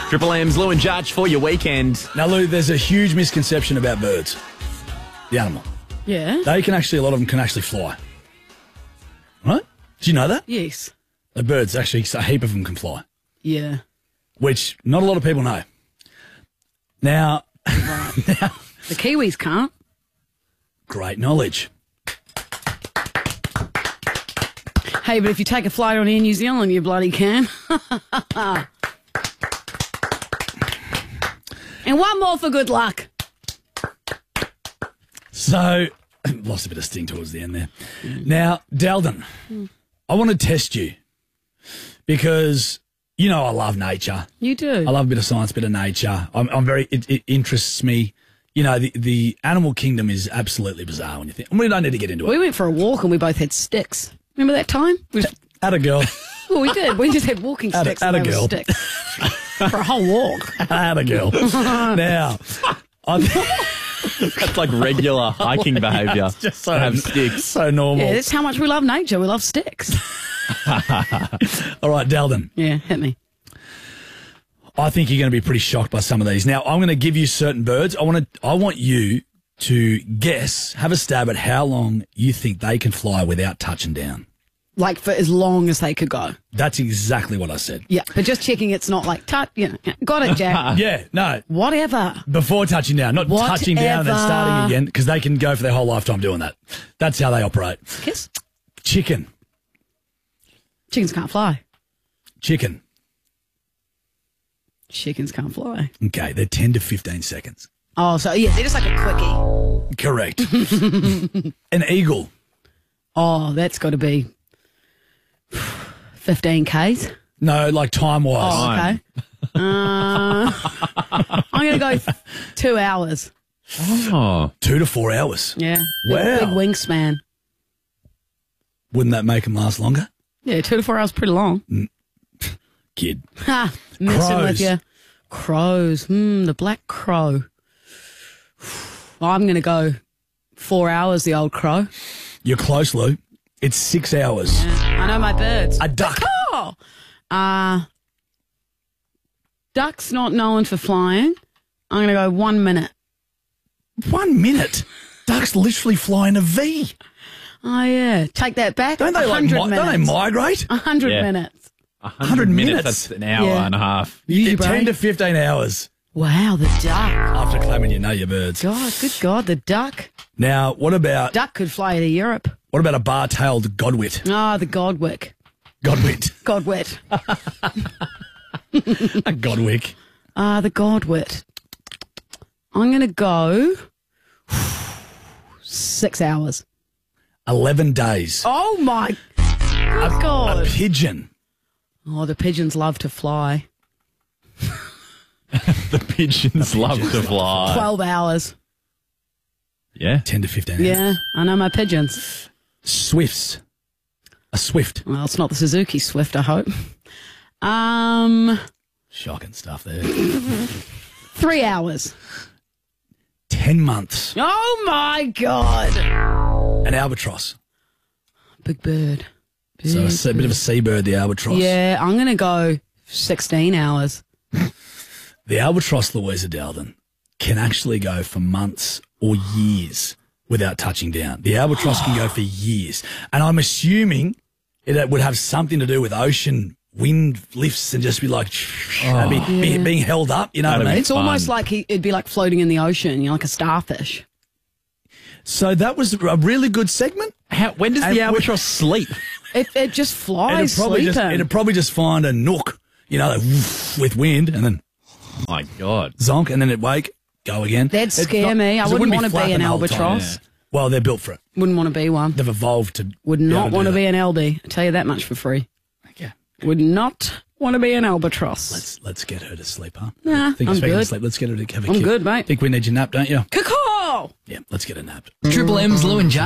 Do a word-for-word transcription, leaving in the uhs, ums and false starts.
Triple M's Lou and Judge for your weekend. Now, Lou, there's a huge misconception about birds. The animal. Yeah. They can actually, a lot of them can actually fly. Right? Did you know that? Yes. The birds, actually, a heap of them can fly, Yeah. which not a lot of people know. Now, now The Kiwis can't. great knowledge. Hey, but if you take a flight on Air New Zealand, you bloody can. And one more for good luck. So, lost a bit of sting towards the end there. Now, Dalden, I want to test you because, you know, I love nature. You do. I love a bit of science, a bit of nature. I'm, I'm very, it, it interests me. You know, the, the animal kingdom is absolutely bizarre when you think, we don't need to get into We it. went for a walk and we both had sticks. Remember that time? We just, At a girl. well, we did. We just had walking Atta- sticks atta and they were girl. sticks for a whole walk. At a girl. Now, I That's like regular hiking behaviour. just so, to have sticks. so normal. Yeah, that's how much we love nature. We love sticks. All right, Dalden, Yeah, hit me. I think you're going to be pretty shocked by some of these. Now, I'm going to give you certain birds. I want to. I want you to guess, have a stab at how long you think they can fly without touching down. Like for as long as they could go. That's exactly what I said. Yeah, but just checking it's not like, touch, you know, got it, Jack. Yeah, no, Whatever. before touching down, not touching down and then Whatever. starting again, because they can go for their whole lifetime doing that. That's how they operate. Kiss. Chicken, Chickens can't fly. chicken. Chickens can't fly. Okay, they're ten to fifteen seconds. Oh, so yeah, they're just like a quickie. Correct. An eagle. Oh, that's got to be fifteen kays. No, like time wise. Oh, okay. Uh, I'm going to go th- two hours. Oh. Two to four hours. Yeah. Wow. Big, big wingspan. Wouldn't that make them last longer? Yeah, two to four hours pretty long. Kid. Ha! Messing Crows. with you. Crows. Hmm, the black crow. I'm going to go four hours, the old crow. You're close, Lou. It's six hours. Yeah, I know my birds. A duck. Oh! Uh, duck's not known for flying. I'm going to go one minute. One minute. Ducks literally fly in a V. Oh, yeah. Take that back. Don't they, one like, hundred mi- minutes. don't they migrate? one hundred Yeah. minutes. one hundred minutes? That's an hour Yeah. and a half. Easy, Yeah, bro. ten to fifteen hours. Wow, the duck. After claiming you know your birds. God, good God, the duck. Now, what about Duck could fly to Europe. what about a bar-tailed godwit? Ah, the Godwick. Godwit. Godwit. A godwick. Ah, the Godwit. I'm going to go six hours. Eleven days. Oh, my good A God. pigeon. Oh, the pigeons love to fly. The pigeons love to fly. twelve hours. Yeah. Ten to fifteen hours. Yeah, I know my pigeons. Swifts. A swift. Well, it's not the Suzuki Swift, I hope. Um, Shocking stuff there. three hours. Ten months. Oh, my God. An albatross. Big bird. Big So a sea- bit of a seabird, the albatross. Yeah, I'm going to go sixteen hours. The albatross, Louisa Dalden, can actually go for months or years without touching down. The albatross can go for years. And I'm assuming it would have something to do with ocean wind lifts and just be like, oh, be, be, being held up, you know That'd what I be mean? It's almost Fun. like he, it'd be like floating in the ocean, you know, like a starfish. So that was a really good segment. How, when does And the we- albatross sleep? It, it just flies It'd probably sleeping. just, it'd probably just find a nook, you know, like, woof, with wind and then Oh my God. zonk and then it'd wake, go again. That'd It's scare not- me. I 'cause it wouldn't be want to be flapping an the whole time. albatross. Well, they're built for it. Wouldn't want to be one. They've evolved to. Would be able not to want do to be that. an L B. I tell you that much for free. Okay. Would not want to be an albatross. Let's let's get her to sleep, huh? Nah, Think I'm speaking of good. sleep, let's get her to have a I'm kid. good, mate. Think we need your nap, don't you? Caw-caw! Yeah, let's get a nap. Triple M's Lou and Judge.